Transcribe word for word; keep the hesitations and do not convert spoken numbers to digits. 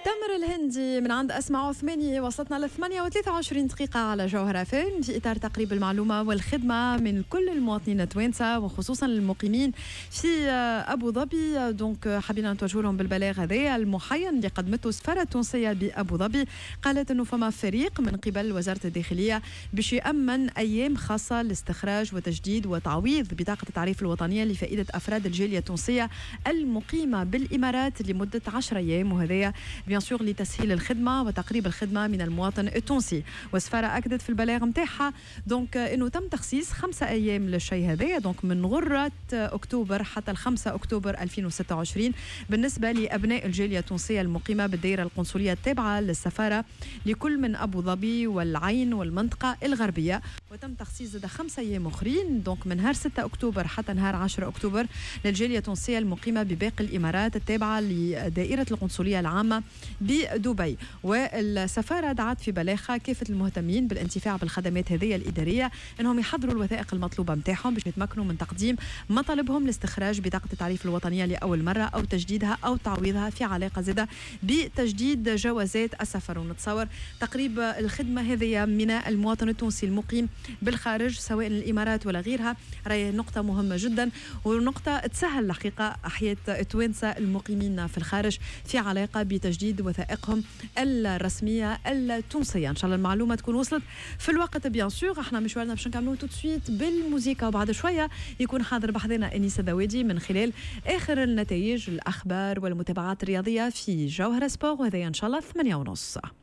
تامر الهندي من عند أسمع عثماني. وصلتنا ل ثمانية وثلاثة وعشرين دقيقة على جوهرة فيلم في إطار تقريب المعلومة والخدمة من كل المواطنين التوانسة وخصوصا المقيمين في أبو ظبي. دونك حبينا نتوجه لهم بالبلاغ هذا المحين اللي قدمته السفارة التونسية بأبو ظبي. قالت أنه فما فريق من قبل وزارة الداخلية باش يأمن أيام خاصة لاستخراج وتجديد وتعويض بطاقة التعريف الوطنية لفائدة أفراد الجالية التونسية المقيمة بالإمارات لمدة عشرة أيام، وهذا بيان سور لتسهيل الخدمة وتقريب الخدمة من المواطن التونسي. والسفارة أكدت في البلاغ متاعها دونك إنه تم تخصيص خمسة أيام للشيء هذا، دونك من غرة أكتوبر حتى الخمسة أكتوبر ألفين وستة وعشرين بالنسبة لأبناء الجالية التونسية المقيمة بالدائرة القنصلية التابعة للسفارة لكل من أبو ظبي والعين والمنطقة الغربية. وتم تخصيص زاد خمسة أيام أخرين دونك من نهار ستة أكتوبر حتى نهار عشرة أكتوبر للجالية التونسية المقيمة بباقي الإمارات التابعة لدائرة القنصلية العامة بدبي. والسفارة دعت في بلاغها كافة المهتمين بالانتفاع بالخدمات هذه الإدارية أنهم يحضروا الوثائق المطلوبة متاعهم باش يتمكنوا من تقديم مطالبهم لاستخراج بطاقة التعريف الوطنية لأول مرة أو تجديدها أو تعويضها في علاقة زادة بتجديد جوازات السفر. ونتصور تقريب الخدمة هذه من المواطن التونسي المقيم بالخارج سواء الإمارات ولا غيرها راهي نقطة مهمة جدا، ونقطة تسهل الحقيقة حياة التوانسة المقيمين في الخارج في علاقة بتجديد وثائقهم الرسمية التونسية. إن شاء الله المعلومة تكون وصلت في الوقت. بيان سور احنا مشوارنا باش نكملوا تو سويت بالموسيقى، وبعد شوية يكون حاضر بحضنا أنيس الذوادي من خلال آخر النتائج الأخبار والمتابعات الرياضية في جوهرة سبور، وهذا إن شاء الله ثمانية ونص.